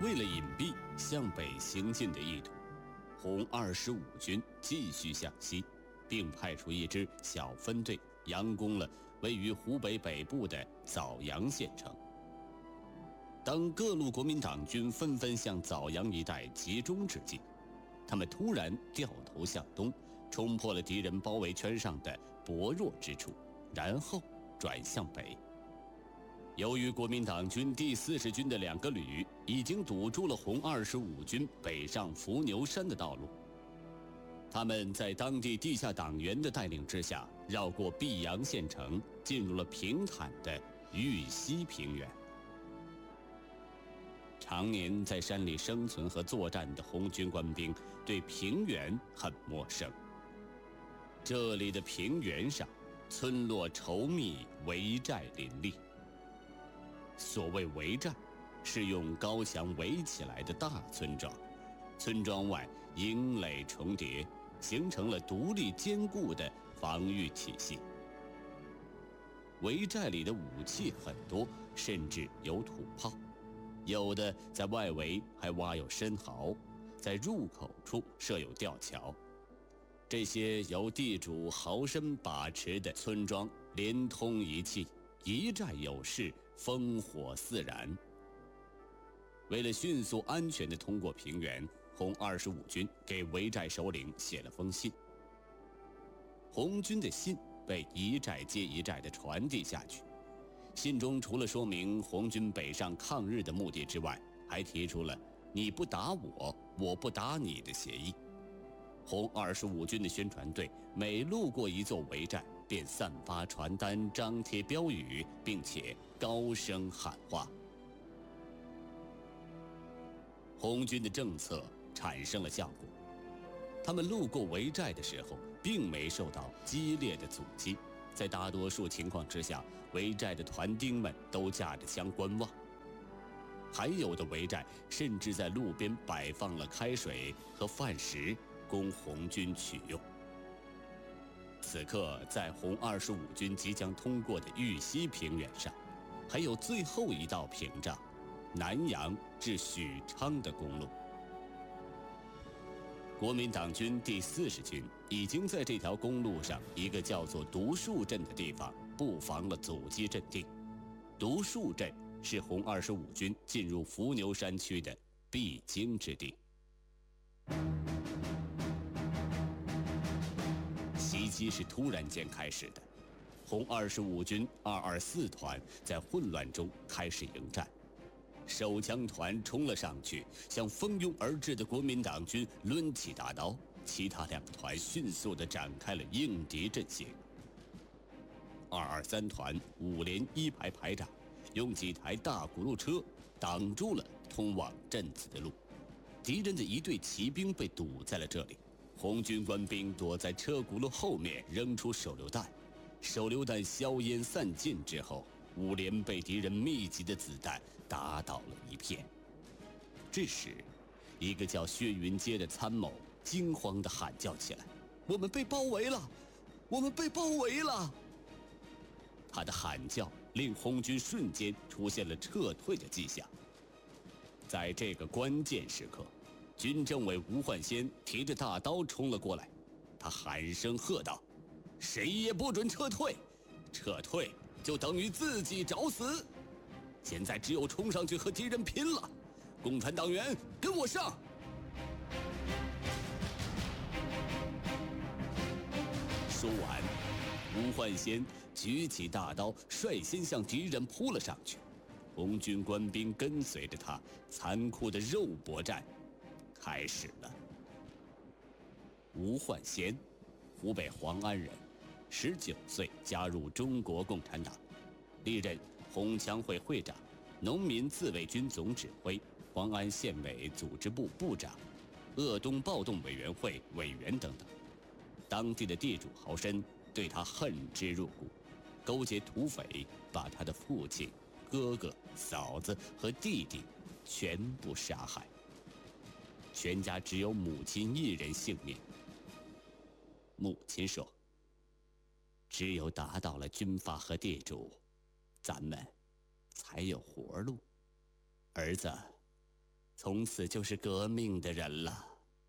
为了隐蔽向北行进的意图，红25军继续向西，并派出一支小分队佯攻了位于湖北北部的枣阳县城。当各路国民党军纷纷向枣阳一带集中之际，他们突然掉头向东，冲破了敌人包围圈上的薄弱之处，然后转向北。由于国民党军第40军的2个旅已经堵住了红25军北上伏牛山的道路，他们在当地地下党员的带领之下，绕过碧阳县城，进入了平坦的玉溪平原。常年在山里生存和作战的红军官兵对平原很陌生。这里的平原上，村落稠密，围寨林立。所谓围寨，是用高墙围起来的大村庄，村庄外营垒重叠，形成了独立坚固的防御体系。围寨里的武器很多，甚至有土炮，有的在外围还挖有深壕，在入口处设有吊桥。这些由地主豪绅把持的村庄连通一气，一寨有事，烽火四燃。为了迅速安全地通过平原，红25军给围寨首领写了封信。红军的信被一寨接一寨地传递下去。信中除了说明红军北上抗日的目的之外，还提出了你不打我，我不打你的协议。红25军的宣传队每路过一座围寨，便散发传单、张贴标语，并且高声喊话。红军的政策产生了效果，他们路过围寨的时候，并没受到激烈的阻击。在大多数情况之下，围寨的团丁们都架着枪观望，还有的围寨甚至在路边摆放了开水和饭食，供红军取用。此刻，在红25军即将通过的玉溪平原上，还有最后一道屏障——南阳至许昌的公路。国民党军第40军已经在这条公路上一个叫做独树镇的地方布防了阻击阵地。独树镇是红25军进入伏牛山区的必经之地。袭击是突然间开始的，红25军224团在混乱中开始迎战。手枪团冲了上去，向蜂拥而至的国民党军抡起大刀，其他2个团迅速地展开了应敌阵型。223团5连1排排长用几台大轱辘车挡住了通往镇子的路，敌人的一队骑兵被堵在了这里。红军官兵躲在车轱辘后面扔出手榴弹，手榴弹硝烟散尽之后，5连被敌人密集的子弹打倒了一片。这时，一个叫薛云阶的参谋惊慌地喊叫起来：“我们被包围了！我们被包围了！”他的喊叫令红军瞬间出现了撤退的迹象。在这个关键时刻，军政委吴焕先提着大刀冲了过来，他喊声喝道：“谁也不准撤退！撤退就等于自己找死！现在只有冲上去和敌人拼了！共产党员，跟我上！”说完，吴焕先举起大刀，率先向敌人扑了上去。红军官兵跟随着他，残酷的肉搏战开始了。吴焕先，湖北黄安人，19岁加入中国共产党，历任红枪会会长、农民自卫军总指挥、黄安县委组织部部长、鄂东暴动委员会委员等等。当地的地主豪绅对他恨之入骨，勾结土匪，把他的父亲、哥哥、嫂子和弟弟全部杀害，全家只有母亲一人幸免。母亲说：“只有打倒了军阀和地主，咱们才有活路。儿子， 从此就是革命的人了。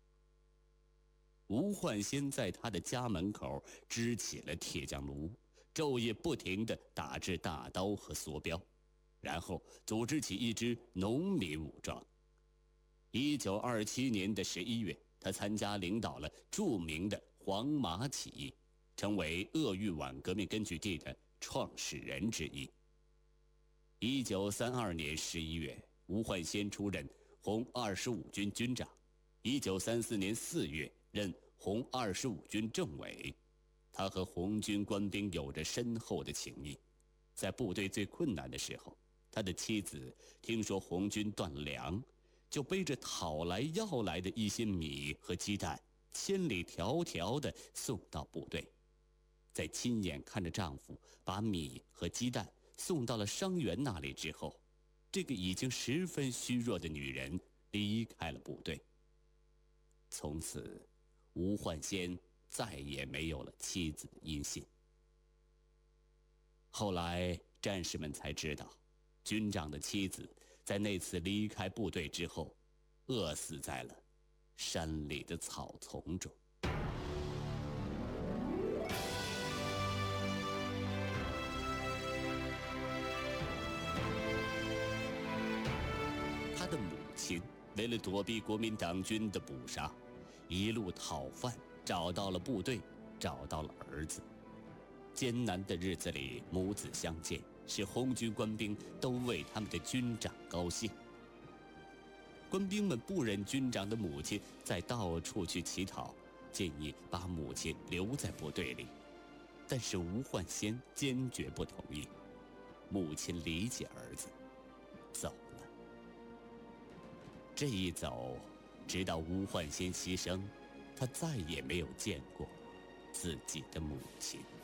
吴焕先在他的家门口支起了铁匠炉，昼夜不停地打制大刀和梭镖，然后组织起一支农民武装。1927年11月，他参加领导了著名的黄麻起义，成为鄂豫皖革命根据地的创始人之一。1932年11月，吴焕先出任红25军军长。1934年4月，任红25军政委。他和红军官兵有着深厚的情谊。在部队最困难的时候，他的妻子听说红军断粮，就背着讨来要来的一些米和鸡蛋，千里迢迢地送到部队。在亲眼看着丈夫把米和鸡蛋送到了伤员那里之后，这个已经十分虚弱的女人离开了部队。从此，吴焕先再也没有了妻子的音信。后来战士们才知道，军长的妻子在那次离开部队之后，饿死在了山里的草丛中。他的母亲为了躲避国民党军的捕杀，一路讨饭，找到了部队，找到了儿子。艰难的日子里，母子相见，使红军官兵都为他们的军长高兴。官兵们不忍军长的母亲再到处去乞讨，建议把母亲留在部队里，但是吴焕先坚决不同意。母亲理解儿子，走了。这一走，直到吴焕先牺牲，他再也没有见过自己的母亲。